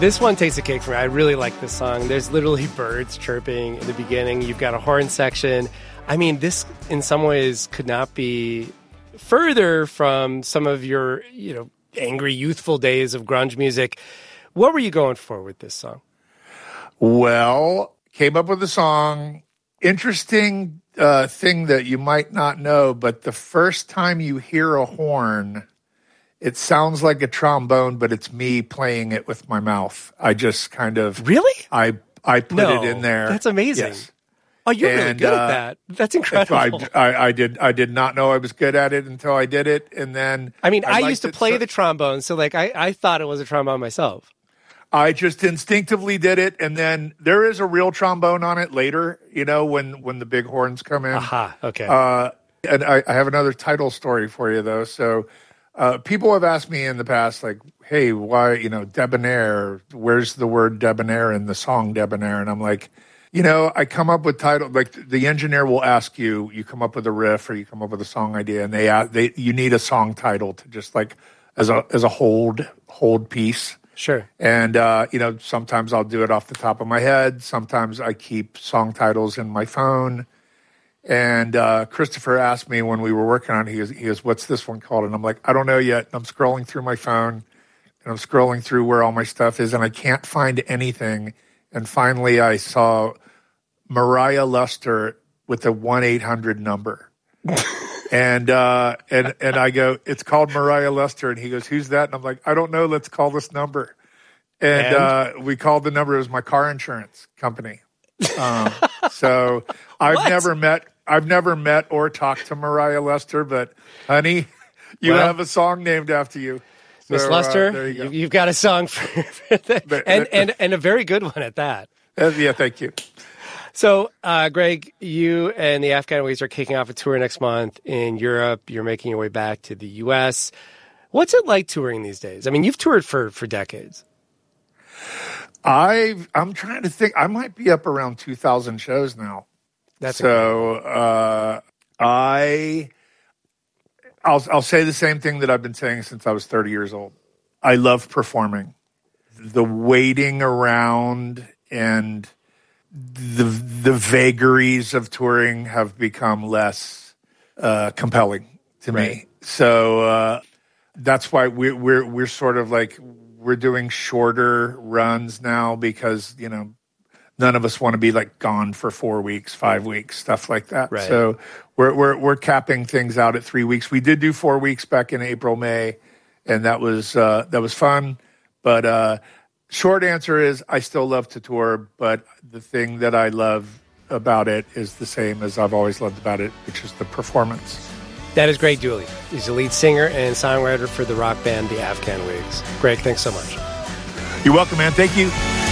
This one takes the cake for me. I really like this song. There's literally birds chirping in the beginning. You've got a horn section. I mean, this in some ways could not be further from some of your, angry, youthful days of grunge music. What were you going for with this song? Well, came up with the song. Interesting thing that you might not know, but the first time you hear a horn, it sounds like a trombone, but it's me playing it with my mouth. I just kind of... Really? I put it in there. That's amazing. Yes. Oh, you're really good at that. That's incredible. I did not know I was good at it until I did it, and then... I mean, I used to play the trombone, so I thought it was a trombone myself. I just instinctively did it, and then there is a real trombone on it later, when the big horns come in. Aha, okay. And I have another title story for you, though, so... people have asked me in the past, like, hey, why, debonair, where's the word debonair in the song Debonair? And I'm like, I come up with title, like the engineer will ask you come up with a riff or you come up with a song idea, and you need a song title to just like, as a hold piece. Sure. And, sometimes I'll do it off the top of my head. Sometimes I keep song titles in my phone. And Christopher asked me when we were working on it, he goes, what's this one called? And I'm like, I don't know yet. And I'm scrolling through my phone, and I'm scrolling through where all my stuff is, and I can't find anything. And finally I saw Mariah Luster with a 1-800 number. and I go, it's called Mariah Luster. And he goes, who's that? And I'm like, I don't know. Let's call this number. And we called the number. It was my car insurance company. So I've never met or talked to Mariah Luster, but honey, you have a song named after you. So, Miss Luster, there you go. You've got a song for that, and a very good one at that. Yeah, thank you. So, Greg, you and the Afghan Wigs are kicking off a tour next month in Europe. You're making your way back to the U.S. What's it like touring these days? I mean, you've toured for decades. I'm trying to think. I might be up around 2,000 shows now. That's so. I'll say the same thing that I've been saying since I was 30 years old. I love performing. The waiting around and the vagaries of touring have become less compelling to me. So that's why we're sort of like. We're doing shorter runs now because, none of us want to be like gone for 4 weeks, 5 weeks, stuff like that. Right. So we're capping things out at 3 weeks. We did do 4 weeks back in April, May, and that was fun. But short answer is I still love to tour, but the thing that I love about it is the same as I've always loved about it, which is the performance. That is Greg Dulli. He's the lead singer and songwriter for the rock band The Afghan Wigs. Greg, thanks so much. You're welcome, man. Thank you.